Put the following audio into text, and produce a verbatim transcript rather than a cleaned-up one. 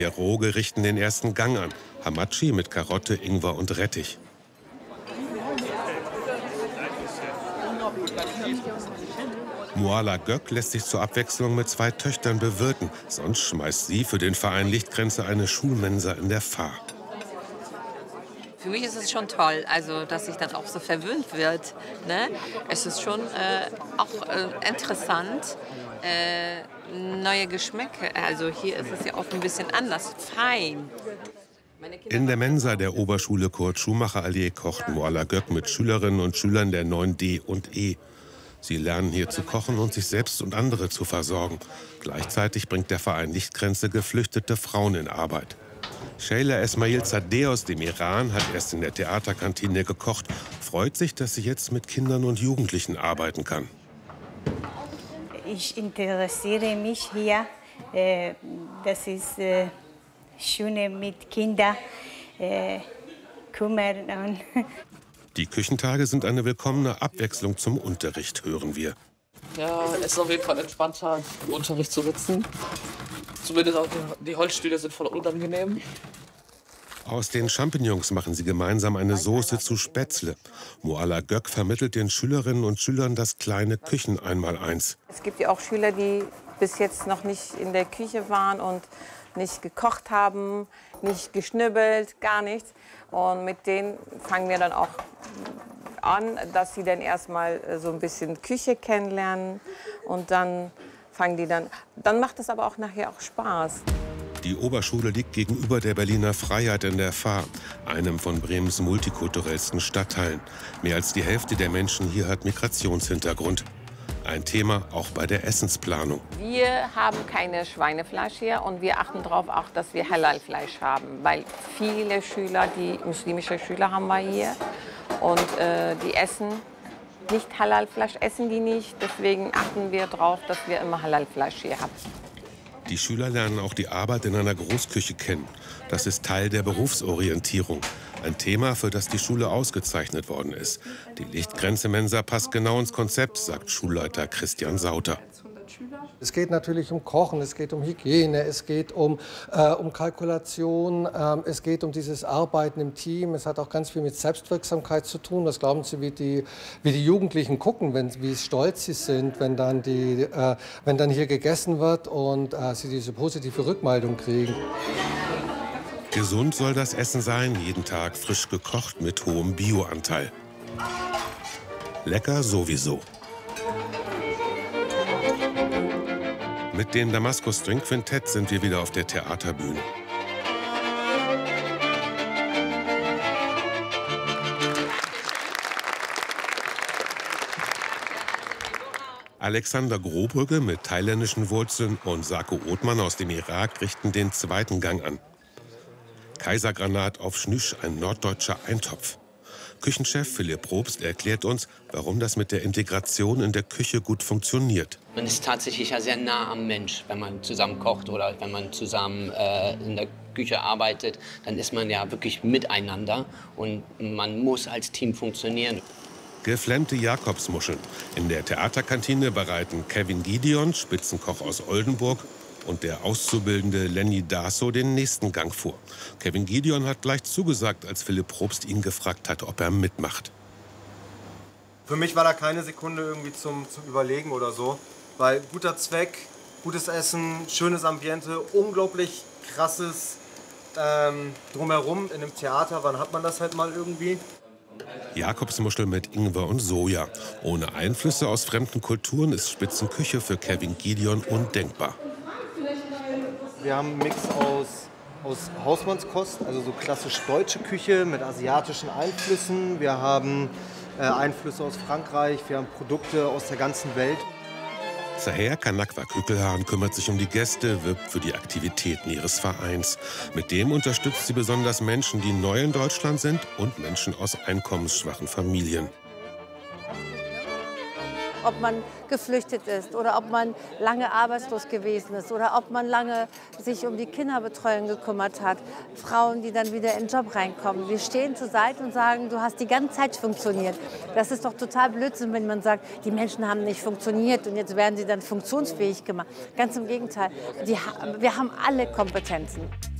Rohgerichten den ersten Gang an. Hamachi mit Karotte, Ingwer und Rettich. Moala Gök lässt sich zur Abwechslung mit zwei Töchtern bewirten. Sonst schmeißt sie für den Verein Lichtgrenze eine Schulmensa in der Fahr. Für mich ist es schon toll, also dass ich dann auch so verwöhnt wird. Ne? Es ist schon äh, auch äh, interessant, äh, neue Geschmäcker. Also hier ist es ja oft ein bisschen anders, fein. In der Mensa der Oberschule Kurt-Schumacher-Allee kocht Moala Gök mit Schülerinnen und Schülern der neun D und E. Sie lernen hier zu kochen und sich selbst und andere zu versorgen. Gleichzeitig bringt der Verein Lichtgrenze geflüchtete Frauen in Arbeit. Sheila Esmail Zadeh aus dem Iran hat erst in der Theaterkantine gekocht, freut sich, dass sie jetzt mit Kindern und Jugendlichen arbeiten kann. Ich interessiere mich hier. Äh, das ist äh, schön mit Kindern äh, kümmern. Die Küchentage sind eine willkommene Abwechslung zum Unterricht, hören wir. Ja, es ist auf jeden Fall entspannter, im Unterricht zu sitzen. Zumindest auch die, die Holzstühle sind voll unangenehm. Aus den Champignons machen sie gemeinsam eine Soße zu Spätzle. Moala Gök vermittelt den Schülerinnen und Schülern das kleine Kücheneinmaleins. Es gibt ja auch Schüler, die bis jetzt noch nicht in der Küche waren und nicht gekocht haben, nicht geschnibbelt, gar nichts. Und mit denen fangen wir dann auch an, dass sie dann erstmal so ein bisschen Küche kennenlernen. Und dann fangen die dann, dann macht es aber auch nachher auch Spaß. Die Oberschule liegt gegenüber der Berliner Freiheit in der Fahr, einem von Bremens multikulturellsten Stadtteilen. Mehr als die Hälfte der Menschen hier hat Migrationshintergrund. Ein Thema auch bei der Essensplanung. Wir haben keine Schweinefleisch hier und wir achten darauf auch, dass wir Halal-Fleisch haben. Weil viele Schüler, die muslimische Schüler haben wir hier und äh, die essen nicht Halal-Fleisch, essen die nicht. Deswegen achten wir darauf, dass wir immer Halal-Fleisch hier haben. Die Schüler lernen auch die Arbeit in einer Großküche kennen. Das ist Teil der Berufsorientierung. Ein Thema, für das die Schule ausgezeichnet worden ist. Die Lichtgrenze-Mensa passt genau ins Konzept, sagt Schulleiter Christian Sauter. Es geht natürlich um Kochen, es geht um Hygiene, es geht um, äh, um Kalkulation, äh, es geht um dieses Arbeiten im Team. Es hat auch ganz viel mit Selbstwirksamkeit zu tun. Was glauben Sie, wie die, wie die Jugendlichen gucken, wenn, wie stolz sie sind, wenn dann, die, äh, wenn dann hier gegessen wird und äh, sie diese positive Rückmeldung kriegen. Gesund soll das Essen sein, jeden Tag frisch gekocht mit hohem Bioanteil. Lecker sowieso. Mit dem Damaskus String Quintett sind wir wieder auf der Theaterbühne. Alexander Grobrügge mit thailändischen Wurzeln und Sako Othmann aus dem Irak richten den zweiten Gang an. Kaisergranat auf Schnüsch, ein norddeutscher Eintopf. Küchenchef Philipp Probst erklärt uns, warum das mit der Integration in der Küche gut funktioniert. Man ist tatsächlich ja sehr nah am Mensch, wenn man zusammen kocht oder wenn man zusammen äh, in der Küche arbeitet. Dann ist man ja wirklich miteinander und man muss als Team funktionieren. Geflammte Jakobsmuscheln. In der Theaterkantine bereiten Kevin Gideon, Spitzenkoch aus Oldenburg, und der Auszubildende Lenny Daso den nächsten Gang vor. Kevin Gideon hat gleich zugesagt, als Philipp Probst ihn gefragt hat, ob er mitmacht. Für mich war da keine Sekunde irgendwie zum, zum Überlegen oder so. Weil guter Zweck, gutes Essen, schönes Ambiente, unglaublich krasses ähm, Drumherum in einem Theater. Wann hat man das halt mal irgendwie? Jakobsmuschel mit Ingwer und Soja. Ohne Einflüsse aus fremden Kulturen ist Spitzenküche für Kevin Gideon undenkbar. Wir haben einen Mix aus, aus Hausmannskost, also so klassisch deutsche Küche mit asiatischen Einflüssen. Wir haben äh, Einflüsse aus Frankreich, wir haben Produkte aus der ganzen Welt. Zaher Kanakwa Kükelhahn kümmert sich um die Gäste, wirbt für die Aktivitäten ihres Vereins. Mit dem unterstützt sie besonders Menschen, die neu in Deutschland sind und Menschen aus einkommensschwachen Familien. ob man geflüchtet ist oder ob man lange arbeitslos gewesen ist oder ob man lange sich um die Kinderbetreuung gekümmert hat. Frauen, die dann wieder in den Job reinkommen. Wir stehen zur Seite und sagen, du hast die ganze Zeit funktioniert. Das ist doch total Blödsinn, wenn man sagt, die Menschen haben nicht funktioniert und jetzt werden sie dann funktionsfähig gemacht. Ganz im Gegenteil, die, wir haben alle Kompetenzen.